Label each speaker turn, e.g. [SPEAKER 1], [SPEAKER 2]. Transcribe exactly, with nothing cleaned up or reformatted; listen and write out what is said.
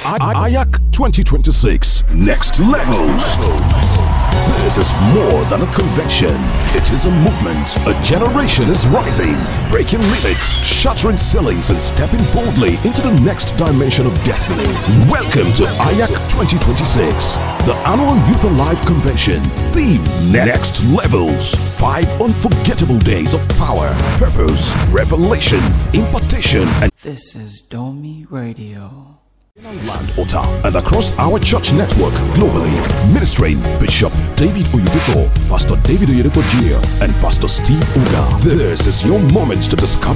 [SPEAKER 1] I- AYAC twenty twenty-six Next Levels. This is more than a convention. It is a movement. A generation is rising, breaking limits, shattering ceilings, and stepping boldly into the next dimension of destiny. Welcome to AYAC twenty twenty-six, the annual Youth Alive Convention. Theme: Next Levels. Five unforgettable days of power, purpose, revelation, impartation, and
[SPEAKER 2] This is Domi Radio.
[SPEAKER 1] Land Ota and across our church network globally, ministering Bishop David Oyedepo, Pastor David Oyedepo Junior and Pastor Steve Uga. This is your moment to discover